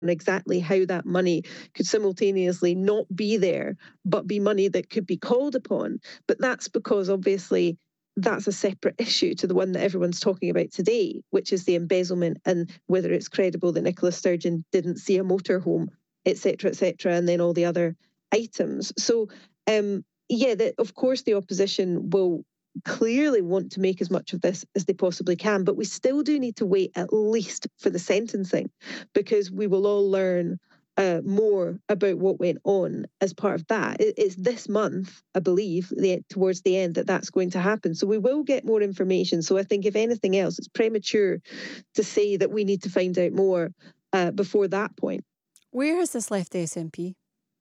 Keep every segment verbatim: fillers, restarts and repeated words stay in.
exactly how that money could simultaneously not be there, but be money that could be called upon. But that's because obviously that's a separate issue to the one that everyone's talking about today, which is the embezzlement and whether it's credible that Nicola Sturgeon didn't see a motorhome, et cetera, et cetera, and then all the other items. So, um, yeah, the, of course, the opposition will clearly want to make as much of this as they possibly can, but we still do need to wait at least for the sentencing, because we will all learn Uh, more about what went on as part of that. It, it's this month, I believe, the, towards the end, that that's going to happen. So we will get more information. So I think, if anything else, it's premature to say that we need to find out more uh, before that point. Where has this left the S N P?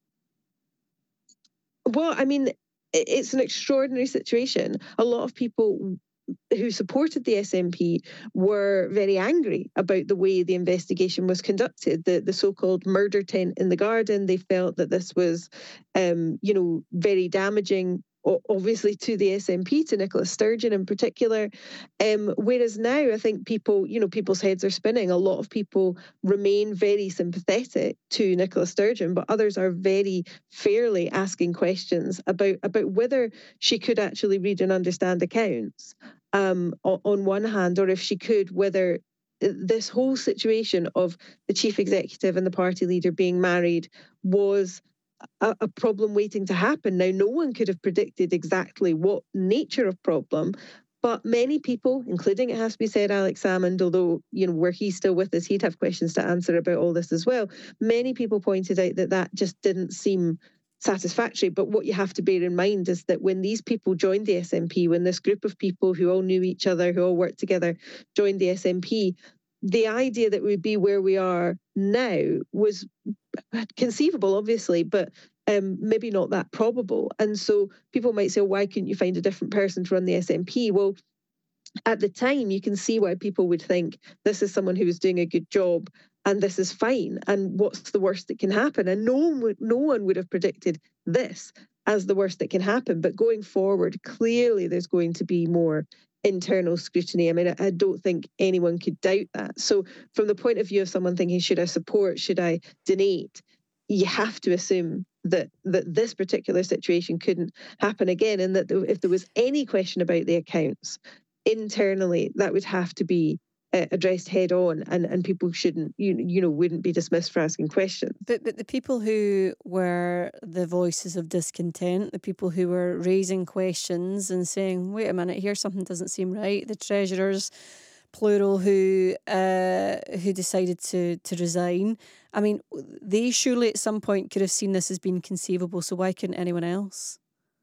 Well, I mean, it's an extraordinary situation. A lot of people who supported the S N P were very angry about the way the investigation was conducted, the, the so-called murder tent in the garden. They felt that this was, um, you know, very damaging, obviously, to the S N P, to Nicola Sturgeon in particular. Um, whereas now, I think people, you know, people's heads are spinning. A lot of people remain very sympathetic to Nicola Sturgeon, but others are very fairly asking questions about, about whether she could actually read and understand accounts. Um, on one hand, or if she could, whether this whole situation of the chief executive and the party leader being married was a, a problem waiting to happen. Now, no one could have predicted exactly what nature of problem, but many people, including, it has to be said, Alex Salmond, although, you know, were he still with us, he'd have questions to answer about all this as well. Many people pointed out that that just didn't seem satisfactory. But what you have to bear in mind is that when these people joined the S N P, when this group of people who all knew each other, who all worked together, joined the S N P, the idea that we'd be where we are now was conceivable, obviously, but um, maybe not that probable. And so people might say, well, why couldn't you find a different person to run the S N P? Well, at the time, you can see why people would think this is someone who is doing a good job and this is fine. And what's the worst that can happen? And no one would, no one would have predicted this as the worst that can happen. But going forward, clearly there's going to be more internal scrutiny. I mean, I, I don't think anyone could doubt that. So from the point of view of someone thinking, should I support, should I donate? You have to assume that that this particular situation couldn't happen again, and that if there was any question about the accounts, internally, that would have to be uh, addressed head on, and, and people shouldn't, you, you know, wouldn't be dismissed for asking questions. But, but the people who were the voices of discontent, the people who were raising questions and saying, wait a minute, here something doesn't seem right, the treasurers, plural, who uh, who decided to, to resign, I mean, they surely at some point could have seen this as being conceivable, so why couldn't anyone else?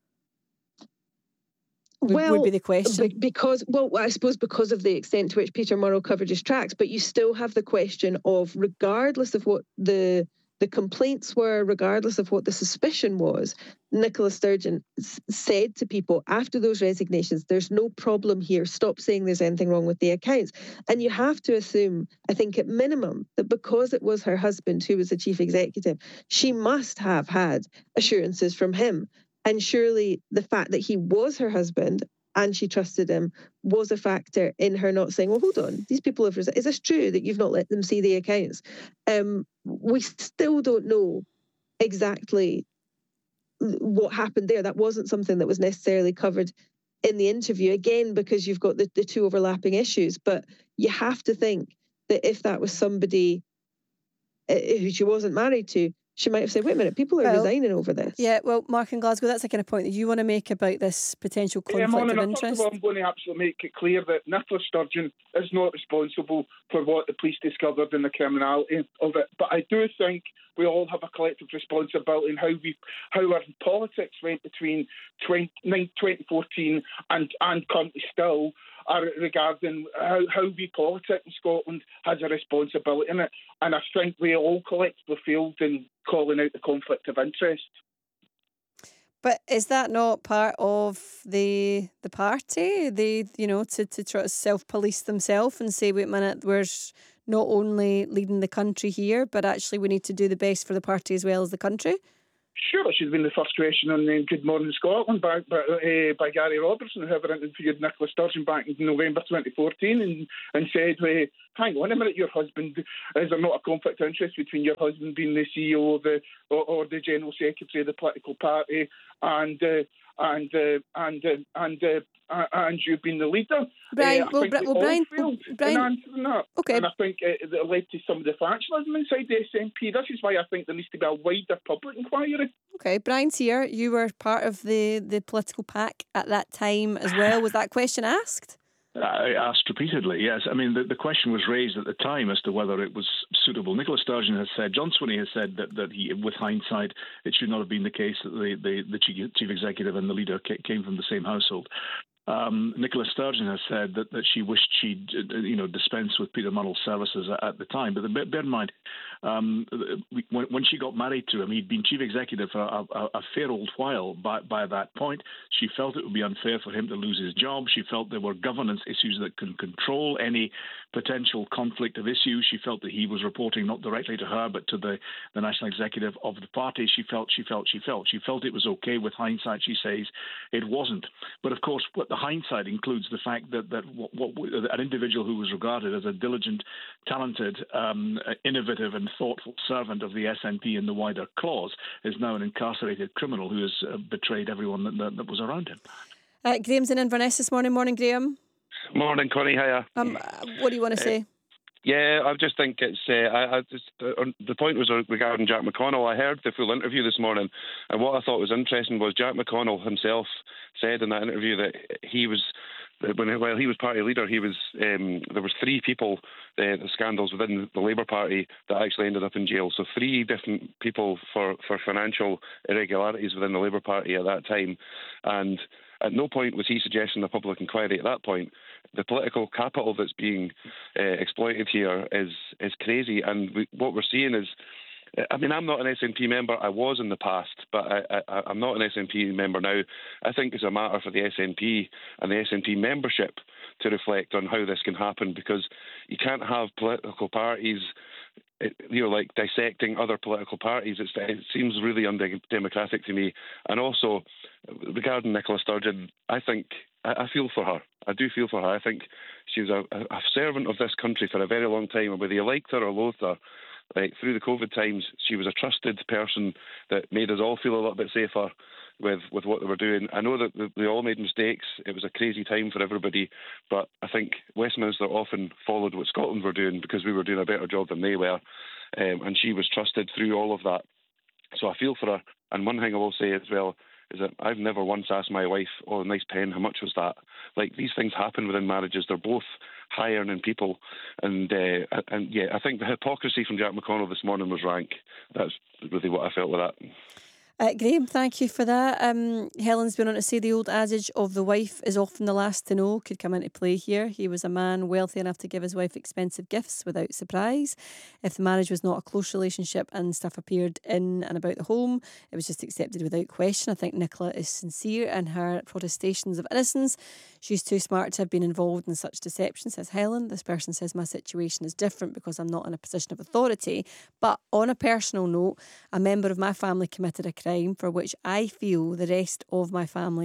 Would, well, would be the question. Because, well, I suppose because of the extent to which Peter Murrell covered his tracks, but you still have the question of, regardless of what the the complaints were, regardless of what the suspicion was, Nicola Sturgeon s- said to people after those resignations, there's no problem here, stop saying there's anything wrong with the accounts. And you have to assume, I think at minimum, that because it was her husband who was the chief executive, she must have had assurances from him. And surely the fact that he was her husband and she trusted him was a factor in her not saying, well, hold on, these people have resigned. Is this true that you've not let them see the accounts? Um, we still don't know exactly what happened there. That wasn't something that was necessarily covered in the interview, again, because you've got the, the two overlapping issues. But you have to think that if that was somebody who she wasn't married to, she might have said, wait a minute, people are well, resigning over this. Yeah, well, Mark in Glasgow, that's the kind of point that you want to make about this potential conflict yeah, of interest. First of all, I'm going to absolutely make it clear that Nicola Sturgeon is not responsible for what the police discovered in the criminality of it. But I do think we all have a collective responsibility in how we, how our politics went between twenty fourteen and, and currently still are regarding how, how we politic in Scotland has a responsibility in it. And I think we all collectively failed in calling out the conflict of interest. But is that not part of the the party? They, you know, to, to try to self-police themselves and say, wait a minute, we're not only leading the country here, but actually we need to do the best for the party as well as the country? Sure, it should have been the first question on uh, Good Morning Scotland by, by, uh, by Gary Robertson, whoever interviewed Nicola Sturgeon back in November twenty fourteen, and, and said uh, hang on a minute, your husband, is there not a conflict of interest between your husband being the C E O of the, or, or the General Secretary of the political party and uh, and uh, and uh, and uh, uh, and you being the leader? Brian, uh, I well, think Bri- we well, all Brian, failed well, Brian, in answering that. okay. And I think uh, that led to some of the factionalism inside the S N P. This is why I think there needs to be a wider public inquiry. Okay, Brian's here. You were part of the, the political pack at that time as well. Was that question asked? I asked repeatedly, yes. I mean, the, the question was raised at the time as to whether it was suitable. Nicola Sturgeon has said, John Swinney has said that, that he, with hindsight, it should not have been the case that the, the, the chief executive and the leader came from the same household. Um, Nicola Sturgeon has said that, that she wished she'd, you know, dispensed with Peter Munnell's services at, at the time. But the, bear in mind, um, when, when she got married to him, he'd been chief executive for a, a, a fair old while by, by that point. She felt it would be unfair for him to lose his job. She felt there were governance issues that can control any potential conflict of issues. She felt that he was reporting not directly to her, but to the, the national executive of the party. She felt, she felt, she felt. She felt it was okay. With hindsight, she says it wasn't. But of course, what the hindsight includes the fact that, that what, what, an individual who was regarded as a diligent, talented, um, innovative and thoughtful servant of the S N P in the wider clause is now an incarcerated criminal who has uh, betrayed everyone that, that, that was around him. Uh, Graham's in Inverness this morning. Morning, Graham. Morning, Connie. Hiya. Um, what do you want to say? Uh, Yeah, I just think it's. Uh, I, I just uh, the point was regarding Jack McConnell. I heard the full interview this morning, and what I thought was interesting was Jack McConnell himself said in that interview that he was, when while he was party leader, he was um, there was three people, uh, the scandals within the Labour Party that actually ended up in jail. So three different people for for financial irregularities within the Labour Party at that time, and at no point was he suggesting a public inquiry at that point. The political capital that's being uh, exploited here is is crazy, and we, what we're seeing is, I mean, I'm not an S N P member. I was in the past, but I, I, I'm not an S N P member now. I think it's a matter for the S N P and the S N P membership to reflect on how this can happen, because you can't have political parties, you know, like dissecting other political parties. It's, it seems really undemocratic to me. And also, regarding Nicola Sturgeon, I think I, I feel for her. I do feel for her. I think she's a, a servant of this country for a very long time, and whether you liked her or loathed her, like through the COVID times, she was a trusted person that made us all feel a little bit safer with, with what they were doing. I know that they all made mistakes. It was a crazy time for everybody, but I think Westminster often followed what Scotland were doing because we were doing a better job than they were, um, and she was trusted through all of that. So I feel for her. And one thing I will say as well is that I've never once asked my wife, oh, nice pen, how much was that? Like, these things happen within marriages. They're both high-earning people. And, uh, and yeah, I think the hypocrisy from Jack McConnell this morning was rank. That's really what I felt with that. Uh, Graham, thank you for that. Um, Helen's been on to say the old adage of the wife is often the last to know could come into play here. He was a man wealthy enough to give his wife expensive gifts without surprise. If the marriage was not a close relationship and stuff appeared in and about the home, it was just accepted without question. I think Nicola is sincere in her protestations of innocence. She's too smart to have been involved in such deception, says Helen. This person says, my situation is different because I'm not in a position of authority. But on a personal note, a member of my family committed a crime for which I feel the rest of my family